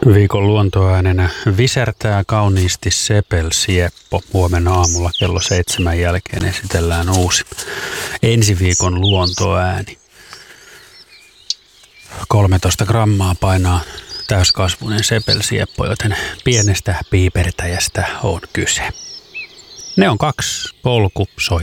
Viikon luontoäänenä visertää kauniisti sepelsieppo. Huomenna aamulla kello 7 jälkeen esitellään uusi ensi viikon luontoääni. 13 grammaa painaa täyskasvuinen sepelsieppo, joten pienestä piipertäjästä on kyse. Ne on 2 polkusoittoa.